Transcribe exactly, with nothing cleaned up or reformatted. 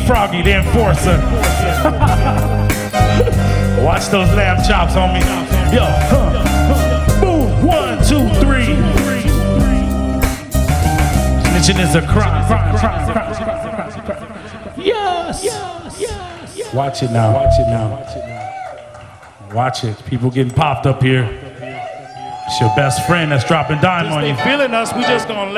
Froggy, the enforcer. Watch those lamb chops on me. Yo, huh. Boom, one, two, three. Snitching is a crime. crime, crime, crime, crime, crime, crime. Yes. Yes. Yes. Watch it now. Watch it now. Watch it now. Watch it. People getting popped up here. It's your best friend that's dropping dime on you. Feeling us, we just gonna let